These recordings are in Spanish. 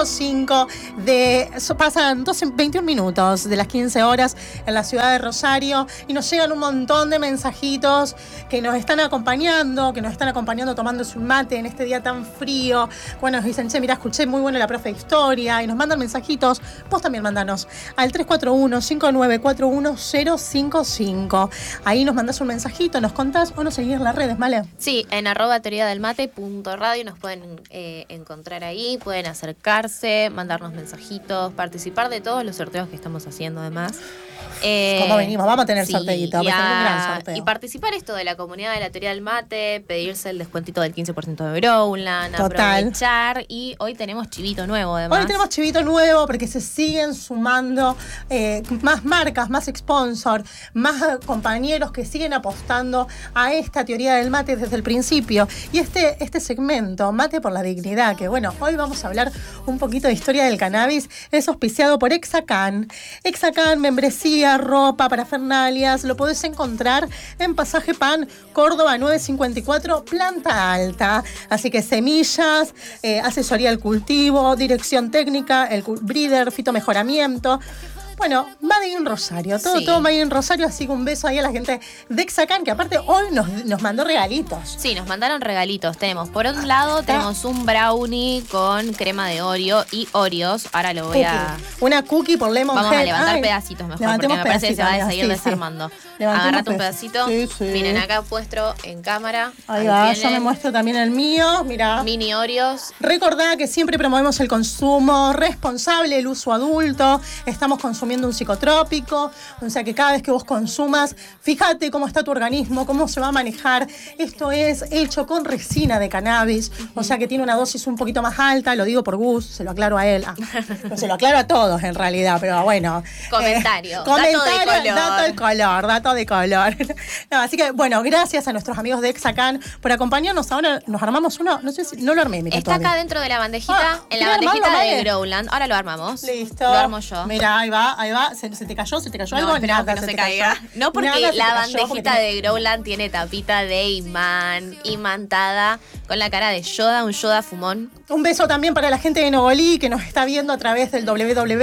5 pasan 21 minutos de las 15 horas en la ciudad de Rosario y nos llegan un montón de mensajitos que nos están acompañando tomándose un mate en este día tan frío. Bueno, nos dicen, mira, escuché muy bueno la profe de historia, y nos mandan mensajitos. Vos también mandanos al 341-5941-055. Ahí nos mandás un mensajito, nos contás o nos seguís en las redes, ¿vale? Sí, en @teoriadelmate.radio nos pueden encontrar ahí, pueden acercarse, mandarnos mensajitos, participar de todos los sorteos que estamos haciendo además. ¿Cómo venimos? Vamos a tener sorteito, vamos a tener un gran sorteo. Y participar esto de la comunidad de la teoría del mate, pedirse el descuentito del 15% de Growland, aprovechar. Y hoy tenemos chivito nuevo además. Hoy tenemos chivito nuevo porque se siguen sumando más marcas, más sponsors, más compañeros que siguen apostando a esta teoría del mate desde el principio. Y este segmento, Mate por la Dignidad, que bueno, hoy vamos a hablar un poquito de historia del cannabis, es auspiciado por Exacan. Exacan, membresía, ropa, parafernalias, lo podés encontrar en Pasaje Pan, Córdoba 954, planta alta. Así que semillas, asesoría al cultivo, dirección técnica, el breeder, fitomejoramiento. Bueno, Made in Rosario, todo Made in Rosario, así que un beso ahí a la gente de Exacan, que aparte hoy nos mandó regalitos. Sí, nos mandaron regalitos. Tenemos, por un lado, tenemos un brownie con crema de Oreo y Oreos. Ahora lo voy a... Una cookie por Lemon Vamos Head. a levantar pedacitos mejor, porque me parece que se va a seguir desarmando. Agarrate un pedacito. Sí. Miren, acá puesto en cámara. Ahí va, yo me muestro también el mío. Mira. Mini Oreos. Recordá que siempre promovemos el consumo responsable, el uso adulto. Estamos consumiendo un psicotrópico, o sea que cada vez que vos consumas, fíjate cómo está tu organismo, cómo se va a manejar. Esto es hecho con resina de cannabis, o sea que tiene una dosis un poquito más alta, lo digo por Gus, se lo aclaro a él, se lo aclaro a todos en realidad, pero bueno. Comentario, dato de color. No, así que bueno, gracias a nuestros amigos de Exacan por acompañarnos. Ahora nos armamos uno, no sé si, no lo armé. Está acá dentro de la bandejita, en la bandejita de Growland. Ahora lo armamos. Listo. Lo armo yo. Mira, ahí va. ¿Se te cayó algo? No, esperamos que no se caiga. No, porque la bandejita de Growland tiene tapita de imán, imantada, con la cara de Yoda, un Yoda fumón. Un beso también para la gente de Novolí que nos está viendo a través del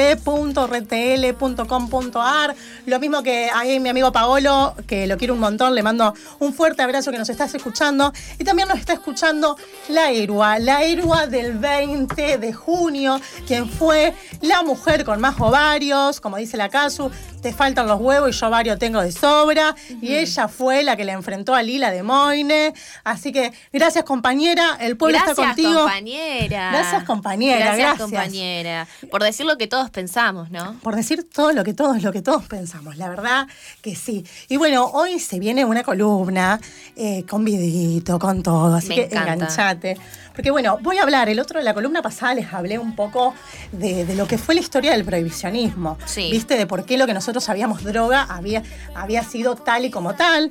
www.redtl.com.ar. Lo mismo que ahí mi amigo Paolo, que lo quiero un montón, le mando un fuerte abrazo, que nos estás escuchando. Y también nos está escuchando la Erua del 20 de junio, quien fue la mujer con más ovarios, como dice la Casu, te faltan los huevos y yo ovario tengo de sobra. Y ella fue la que le enfrentó a Lila de Moine. Así que gracias, compañera, el pueblo está contigo. Gracias, compañera. Gracias, compañera. Por decir lo que todos pensamos, ¿no? Por decir todo lo que todos pensamos, la verdad que sí. Y bueno, hoy se viene una columna con videito, con todo, así que enganchate. Porque bueno, voy a hablar, la columna pasada les hablé un poco de lo que fue la historia del prohibicionismo. Sí. ¿Viste? De por qué lo que nosotros sabíamos droga había sido tal y como tal,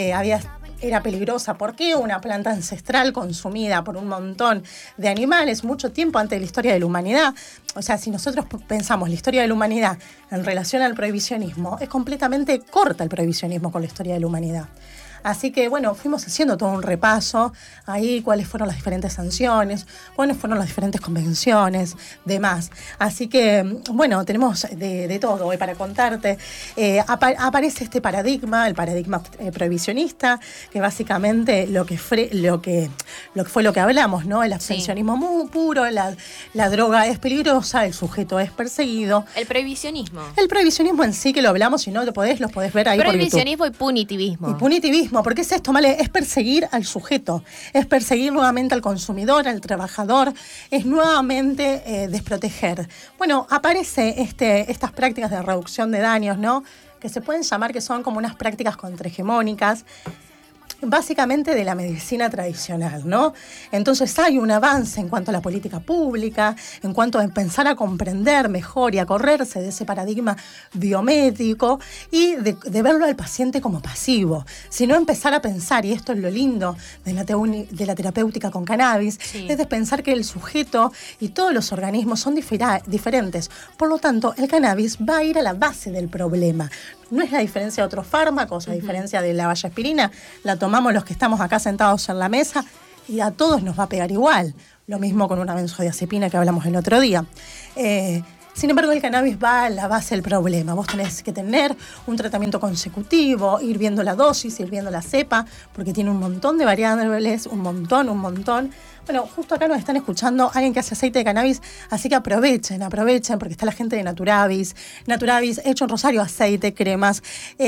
era peligrosa. ¿Por qué una planta ancestral consumida por un montón de animales mucho tiempo antes de la historia de la humanidad? O sea, si nosotros pensamos la historia de la humanidad en relación al prohibicionismo, es completamente corta el prohibicionismo con la historia de la humanidad. Así que, bueno, fuimos haciendo todo un repaso ahí, cuáles fueron las diferentes sanciones, cuáles fueron las diferentes convenciones, demás. Así que, bueno, tenemos de todo hoy para contarte. Aparece este paradigma, el paradigma prohibicionista, que básicamente lo que fue lo que hablamos, ¿no? El abstencionismo muy puro, la droga es peligrosa, el sujeto es perseguido. El prohibicionismo. El prohibicionismo en sí, que lo hablamos, si no los podés ver ahí por YouTube. Prohibicionismo y punitivismo. Y punitivismo, porque es esto, ¿vale? Es perseguir al sujeto, es perseguir nuevamente al consumidor, al trabajador, es nuevamente desproteger. Bueno, aparece estas prácticas de reducción de daños, ¿no? Que se pueden llamar que son como unas prácticas contrahegemónicas, básicamente de la medicina tradicional, ¿no? Entonces hay un avance en cuanto a la política pública, en cuanto a empezar a comprender mejor y a correrse de ese paradigma biomédico y de verlo al paciente como pasivo, sino empezar a pensar, y esto es lo lindo de la terapéutica con cannabis, es de pensar que el sujeto y todos los organismos son diferentes. Por lo tanto, el cannabis va a ir a la base del problema. No es la diferencia de otros fármacos, a diferencia de la vallaspirina, la tomamos los que estamos acá sentados en la mesa y a todos nos va a pegar igual. Lo mismo con una benzodiazepina que hablamos el otro día. Sin embargo, el cannabis va a la base del problema. Vos tenés que tener un tratamiento consecutivo, ir viendo la dosis, ir viendo la cepa, porque tiene un montón de variables, un montón. Bueno, justo acá nos están escuchando alguien que hace aceite de cannabis, así que aprovechen, porque está la gente de Naturavis, hecho en Rosario, aceite, cremas,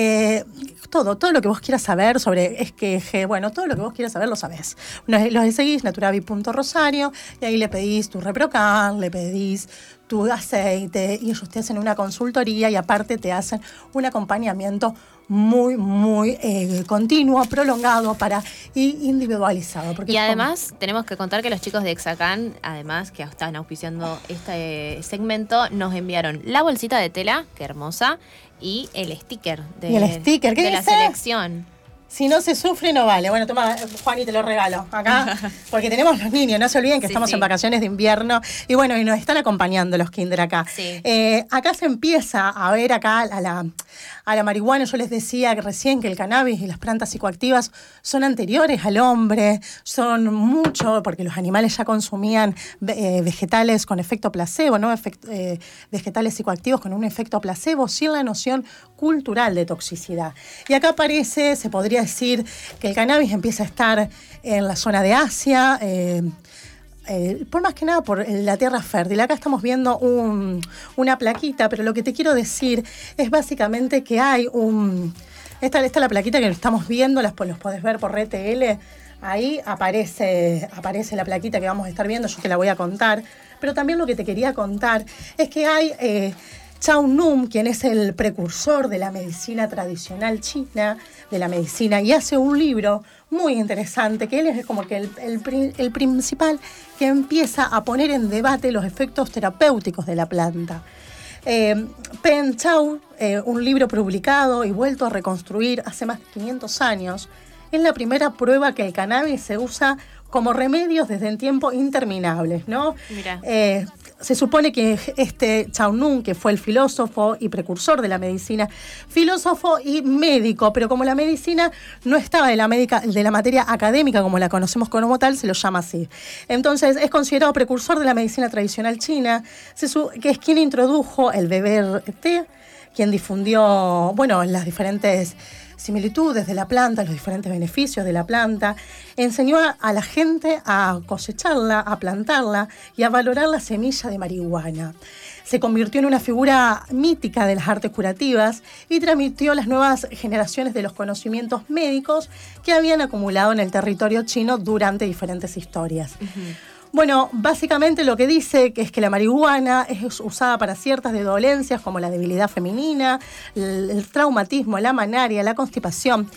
todo lo que vos quieras saber sobre esqueje, bueno, todo lo que vos quieras saber lo sabés. Los seguís, naturavis.rosario, y ahí le pedís tu Reprocan, le pedís tu aceite, y ellos te hacen una consultoría y aparte te hacen un acompañamiento muy continuo, prolongado y individualizado. Y además tenemos que contar que los chicos de Hexacan, además que están auspiciando este segmento, nos enviaron la bolsita de tela, que hermosa, y el sticker de la selección. Si no se sufre, no vale. Bueno, toma, Juan, y te lo regalo acá, porque tenemos los niños, no se olviden que estamos en vacaciones de invierno, y bueno, y nos están acompañando los kinder acá. Sí. Acá se empieza a ver acá a la marihuana. Yo les decía que recién que el cannabis y las plantas psicoactivas son anteriores al hombre, son mucho, porque los animales ya consumían vegetales con efecto placebo, ¿no? Vegetales psicoactivos con un efecto placebo, sin la noción cultural de toxicidad. Y acá se podría decir que el cannabis empieza a estar en la zona de Asia, por más que nada por la tierra fértil. Acá estamos viendo una plaquita, pero lo que te quiero decir es básicamente que hay esta es la plaquita que estamos viendo, los podés ver por RTL. Ahí aparece la plaquita que vamos a estar viendo, yo te la voy a contar. Pero también lo que te quería contar es que hay Chao Num, quien es el precursor de la medicina tradicional china, y hace un libro muy interesante, que él es como que el principal que empieza a poner en debate los efectos terapéuticos de la planta. Pen Chao, un libro publicado y vuelto a reconstruir hace más de 500 años, es la primera prueba que el cannabis se usa como remedios desde en tiempos interminables, ¿no? Mira. Se supone que Chao Num, que fue el filósofo y precursor de la medicina, filósofo y médico, pero como la medicina no estaba de la materia académica como la conocemos como tal, se lo llama así. Entonces es considerado precursor de la medicina tradicional china, que es quien introdujo el beber té, quien difundió, las diferentes similitudes de la planta, los diferentes beneficios de la planta, enseñó a la gente a cosecharla, a plantarla y a valorar la semilla de marihuana. Se convirtió en una figura mítica de las artes curativas y transmitió las nuevas generaciones de los conocimientos médicos que habían acumulado en el territorio chino durante diferentes historias. Uh-huh. Bueno, básicamente lo que dice que es que la marihuana es usada para ciertas dolencias como la debilidad femenina, el traumatismo, la manaria, la constipación,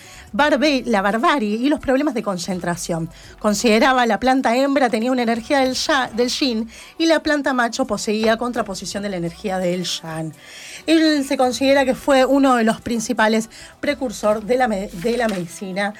la barbarie y los problemas de concentración. Consideraba la planta hembra tenía una energía del yin y la planta macho poseía contraposición de la energía del yang. Él se considera que fue uno de los principales precursores de la medicina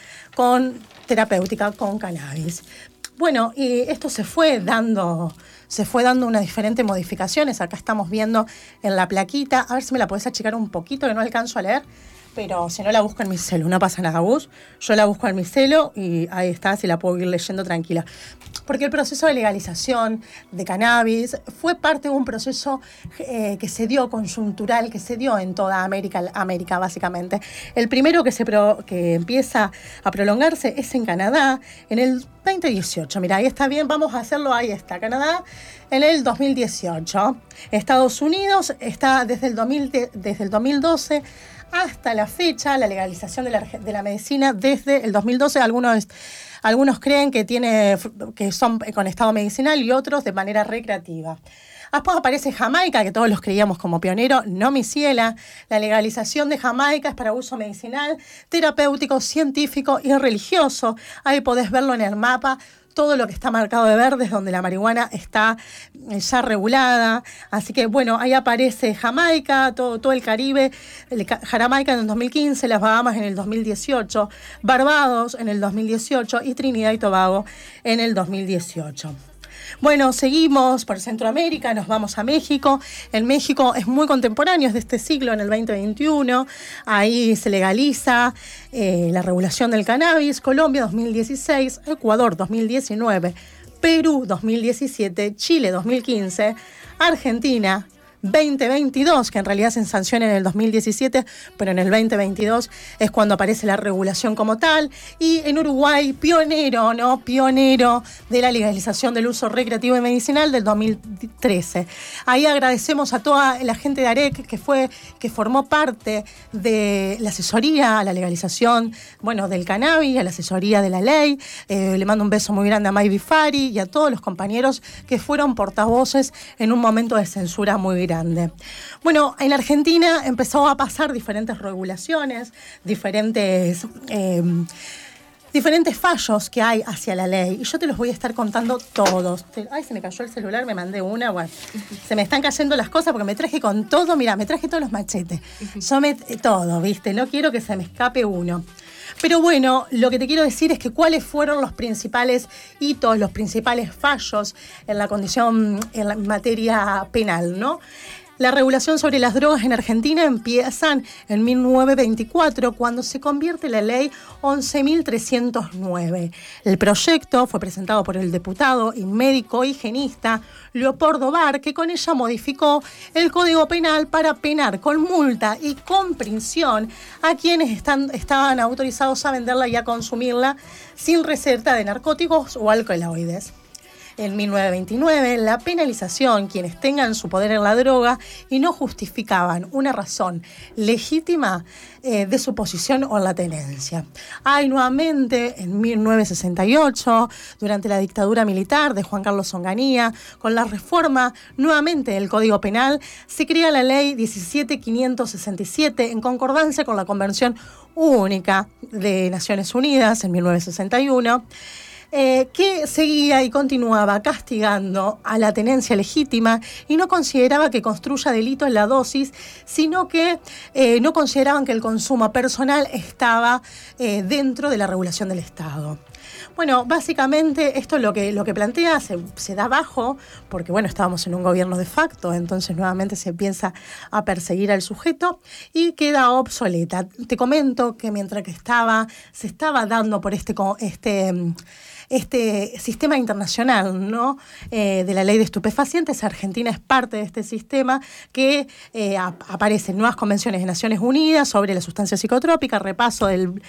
terapéutica con cannabis. Bueno, y esto se fue dando unas diferentes modificaciones. Acá estamos viendo en la plaquita, a ver si me la podés achicar un poquito, que no alcanzo a leer, pero si no la busco en mi celu, no pasa nada, Gus. Yo la busco en mi celu y ahí está, si la puedo ir leyendo tranquila. Porque el proceso de legalización de cannabis fue parte de un proceso que se dio conjuntural, que se dio en toda América básicamente. El primero que empieza a prolongarse es en Canadá, en el 2018. Mira, ahí está bien, vamos a hacerlo, ahí está, Canadá, en el 2018. Estados Unidos está desde el 2012 hasta la fecha, la legalización de la medicina desde el 2012. Algunos creen que son con estado medicinal y otros de manera recreativa. Después aparece Jamaica, que todos los creíamos como pionero, no mi ciela. La legalización de Jamaica es para uso medicinal, terapéutico, científico y religioso. Ahí podés verlo en el mapa. Todo lo que está marcado de verde es donde la marihuana está ya regulada. Así que, ahí aparece Jamaica, todo el Caribe, Jamaica en el 2015, las Bahamas en el 2018, Barbados en el 2018 y Trinidad y Tobago en el 2018. Bueno, seguimos por Centroamérica, nos vamos a México. En México es muy contemporáneo, es de este siglo, en el 2021. Ahí se legaliza la regulación del cannabis. Colombia 2016, Ecuador 2019, Perú 2017, Chile 2015, Argentina 2022, que en realidad se sanciona en el 2017, pero en el 2022 es cuando aparece la regulación como tal. Y en Uruguay, pionero de la legalización del uso recreativo y medicinal del 2013. Ahí agradecemos a toda la gente de AREC que formó parte de la asesoría a la legalización, del cannabis, a la asesoría de la ley. Le mando un beso muy grande a Maybi Fari y a todos los compañeros que fueron portavoces en un momento de censura muy grande. Bueno, en Argentina empezó a pasar diferentes regulaciones, diferentes fallos que hay hacia la ley. Y yo te los voy a estar contando todos. Ay, se me cayó el celular, me mandé una. Bueno, se me están cayendo las cosas porque me traje con todo. Mirá, me traje todos los machetes. Todo, ¿viste? No quiero que se me escape uno. Pero bueno, lo que te quiero decir es que cuáles fueron los principales hitos, los principales fallos en la condición, en la materia penal, ¿no? La regulación sobre las drogas en Argentina empiezan en 1924, cuando se convierte la ley 11.309. El proyecto fue presentado por el diputado y médico higienista Leopoldo Bar, que con ella modificó el Código Penal para penar con multa y con prisión a quienes estaban autorizados a venderla y a consumirla sin receta de narcóticos o alcaloides. En 1929, la penalización, quienes tengan su poder en la droga y no justificaban una razón legítima de su posición o en la tenencia. Hay nuevamente, en 1968, durante la dictadura militar de Juan Carlos Onganía, con la reforma nuevamente del Código Penal, se crea la ley 17.567 en concordancia con la Convención Única de Naciones Unidas en 1961, que seguía y continuaba castigando a la tenencia legítima y no consideraba que construya delito en la dosis, sino que no consideraban que el consumo personal estaba dentro de la regulación del Estado. Bueno, básicamente esto es lo que plantea, se da bajo, porque estábamos en un gobierno de facto, entonces nuevamente se empieza a perseguir al sujeto y queda obsoleta. Te comento que mientras que se estaba dando por este sistema internacional, ¿no? De la ley de estupefacientes, Argentina es parte de este sistema que aparecen nuevas convenciones de Naciones Unidas sobre las sustancias psicotrópicas, repaso del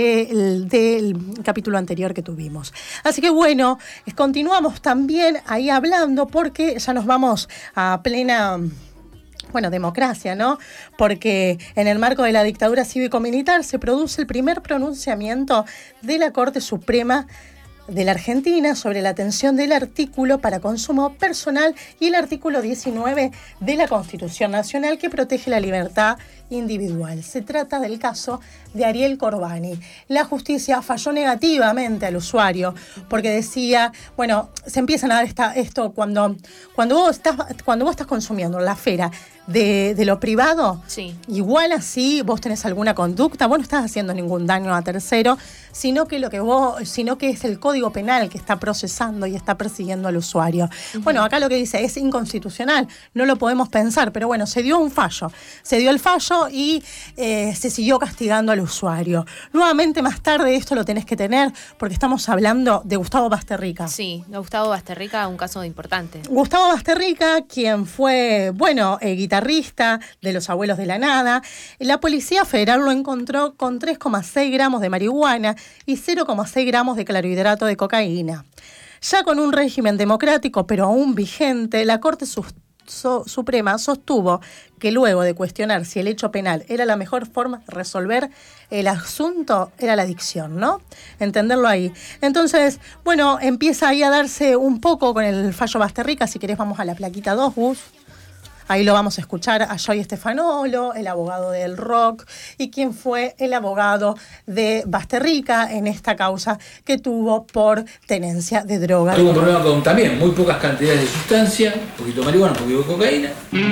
capítulo anterior que tuvimos. Así que continuamos también ahí hablando porque ya nos vamos a plena democracia, ¿no? Porque en el marco de la dictadura cívico-militar se produce el primer pronunciamiento de la Corte Suprema de la Argentina sobre la atención del artículo para consumo personal y el artículo 19 de la Constitución Nacional que protege la libertad individual. Se trata del caso de Ariel Corbani. La justicia falló negativamente al usuario porque decía, se empiezan a dar esto cuando vos estás consumiendo en la esfera de lo privado, sí. Igual así vos tenés alguna conducta, vos no estás haciendo ningún daño a tercero, sino que es el Código Penal que está procesando y está persiguiendo al usuario. Uh-huh. Acá lo que dice es inconstitucional, no lo podemos pensar, pero se dio un fallo. Se dio el fallo y se siguió castigando al usuario. Nuevamente más tarde esto lo tenés que tener porque estamos hablando de Gustavo Basterrica. Sí, de Gustavo Basterrica, un caso importante. Gustavo Basterrica, quien fue, guitarrista de Los Abuelos de la Nada. La Policía Federal lo encontró con 3,6 gramos de marihuana y 0,6 gramos de clorhidrato de cocaína. Ya con un régimen democrático, pero aún vigente, la Corte Suprema sostuvo que luego de cuestionar si el hecho penal era la mejor forma de resolver el asunto, era la adicción, ¿no? Entenderlo ahí. Entonces, empieza ahí a darse un poco con el fallo Basterrica. Si querés vamos a la plaquita 2, Gus. Ahí lo vamos a escuchar a Joey Stefanolo, el abogado del rock, y quien fue el abogado de Basterrica en esta causa que tuvo por tenencia de droga. Tuvo un problema con también muy pocas cantidades de sustancia, un poquito de marihuana, un poquito de cocaína.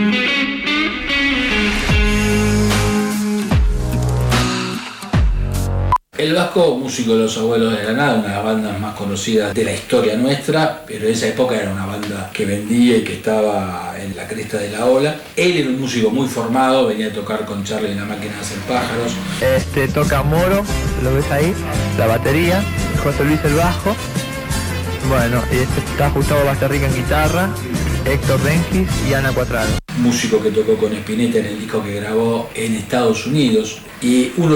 El Vasco, músico de Los Abuelos de la Nada, una de las bandas más conocidas de la historia nuestra, pero en esa época era una banda que vendía y que estaba en la cresta de la ola. Él era un músico muy formado, venía a tocar con Charlie en la máquina de hacer pájaros. Toca Moro, lo ves ahí, la batería, José Luis el bajo, Bueno, está Gustavo Bastarrica en guitarra, Héctor Rengis y Ana Cuatraro. Músico que tocó con Spinetta en el disco que grabó en Estados Unidos, y uno